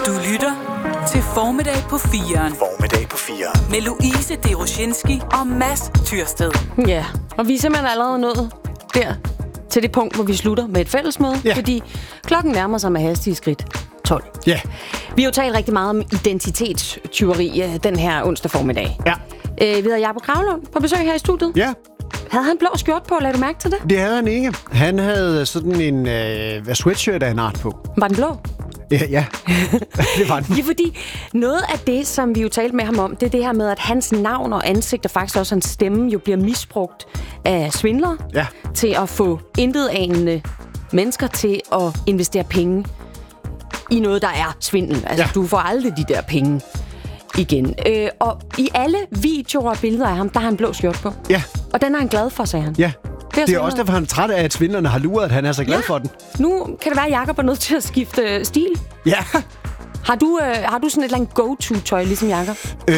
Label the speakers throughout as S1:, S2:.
S1: Du lytter til Formiddag på 4'eren.
S2: Formiddag på 4'eren.
S1: Med Louise Deroshinski og Mads Tyrsted.
S3: Ja, og vi er simpelthen allerede nået der til det punkt, hvor vi slutter med et fællesmøde. Ja. Fordi klokken nærmer sig med hastige skridt 12.
S2: Ja.
S3: Vi har jo talt rigtig meget om identitetstyveri den her onsdag formiddag.
S2: Ja.
S3: Vi havde Jakob Kravlund på besøg her i studiet.
S2: Ja.
S3: Havde han blå skjort på? Lagde du mærke til det?
S2: Det havde han ikke. Han havde sådan en sweatshirt af en art på.
S3: Var den blå?
S2: Ja. Det var den.
S3: Ja, fordi noget af det, som vi jo talte med ham om, det er det her med, at hans navn og ansigt, og faktisk også hans stemme, jo bliver misbrugt af svindlere til at få intetanende mennesker til at investere penge i noget, der er svindel. Altså, du får aldrig de der penge igen. Og i alle videoer og billeder af ham, der har han blå skjort på. Ja. Og den er han glad for, sagde han.
S2: Ja. Det er også derfor, han er træt af, at svindlerne har luret, at han er så glad for den.
S3: Nu kan det være, at Jakob er nødt til at skifte stil. Ja. Har du sådan et eller andet go-to-tøj, ligesom Jakob?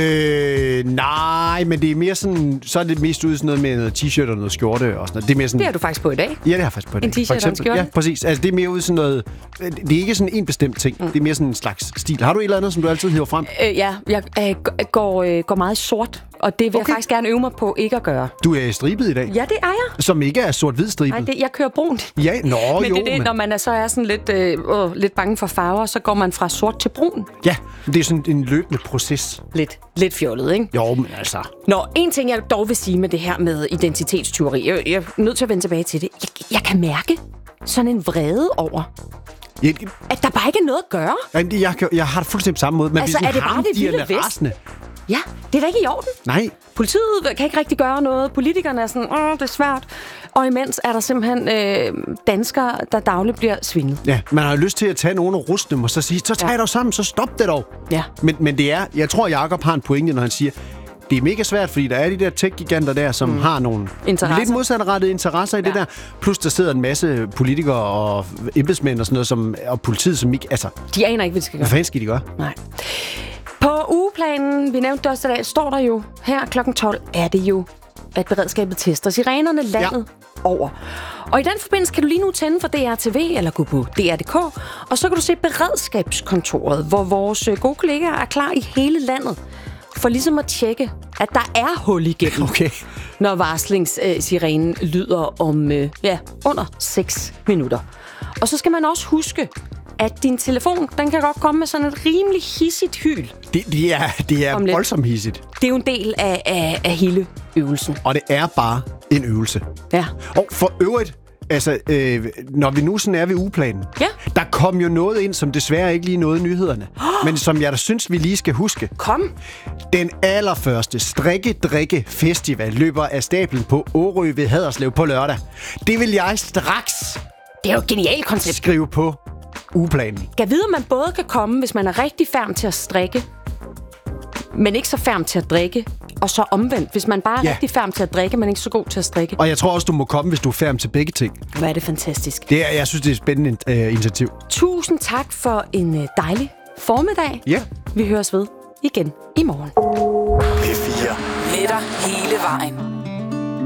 S2: Nej, men det er mere sådan... Så er det mest ud sådan noget med noget t-shirt og noget skjorte og sådan noget. Det er mere sådan...
S3: Det er du faktisk på i dag.
S2: Ja, det har jeg faktisk på i dag.
S3: En t-shirt og en skjorte?
S2: Ja, præcis. Altså, det er mere ud sådan noget... Det er ikke sådan en bestemt ting. Det er mere sådan en slags stil. Har du et eller andet, som du altid hiver frem?
S3: Ja, jeg går meget sort. Og det vil jeg faktisk gerne øve mig på ikke at gøre.
S2: Du er stribet i dag?
S3: Ja, det er jeg.
S2: Som ikke er sort-hvid stribet?
S3: Nej, jeg kører brunt.
S2: Ja,
S3: men det er når man så er sådan lidt bange for farver, så går man fra sort til brun.
S2: Ja, det er sådan en løbende proces.
S3: Lidt fjollet, ikke?
S2: Jo, men altså...
S3: Nå, en ting jeg dog vil sige med det her med identitetstyveri, jeg er nødt til at vende tilbage til det. Jeg kan mærke sådan en vrede over... at der bare ikke er noget at gøre.
S2: Jeg har det fuldstændig på samme måde. Men
S3: altså, er det bare det vilde vest? Ja, det er da ikke i orden.
S2: Nej.
S3: Politiet kan ikke rigtig gøre noget. Politikerne er sådan, det er svært. Og imens er der simpelthen danskere, der dagligt bliver svindlet.
S2: Ja, man har jo lyst til at tage nogen og ruste dem, og så sige, så tag dog sammen, så stop det dog. Ja. Men det er, jeg tror, Jakob har en pointe, når han siger, det er mega svært, fordi der er de der tech-giganter der, som har nogle lidt modsatrettede interesser i det der. Plus der sidder en masse politikere og embedsmænd og sådan noget, og politiet, som ikke... Altså,
S3: de aner ikke, hvad de skal gøre.
S2: Hvad fanden skal de gøre?
S3: Nej. På ugeplanen, vi nævnte det også i dag, står der jo her kl. 12, er det jo, at beredskabet tester sirenerne landet over. Og i den forbindelse kan du lige nu tænde for DRTV eller gå på DR.dk, og så kan du se beredskabskontoret, hvor vores gode kollegaer er klar i hele landet for ligesom at tjekke, at der er hul igennem, når varslingssirenen lyder om under 6 minutter. Og så skal man også huske, at din telefon, den kan godt komme med sådan et rimelig hissigt hyl.
S2: Det er voldsomt hissigt.
S3: Det er jo en del af hele øvelsen.
S2: Og det er bare en øvelse.
S3: Ja.
S2: Og for øvrigt, altså, når vi nu sådan er ved ugeplanen, der kom jo noget ind, som desværre ikke lige nåede nyhederne, men som jeg da synes, vi lige skal huske.
S3: Kom.
S2: Den allerførste strikke-drikke-festival løber af stablen på Årø ved Haderslev på lørdag. Det vil jeg straks...
S3: Det er jo et genialt koncept.
S2: Skrive på ugeplanen.
S3: Jeg ved, at man både kan komme, hvis man er rigtig færm til at strikke, men ikke så færm til at drikke, og så omvendt, hvis man bare er rigtig færm til at drikke, men ikke så god til at strikke.
S2: Og jeg tror også, du må komme, hvis du er færm til begge ting.
S3: Hvor er det fantastisk.
S2: Jeg synes, det er et spændende initiativ.
S3: Tusind tak for en dejlig formiddag.
S2: Ja.
S3: Vi høres ved igen i morgen.
S1: P4. Med dig hele vejen.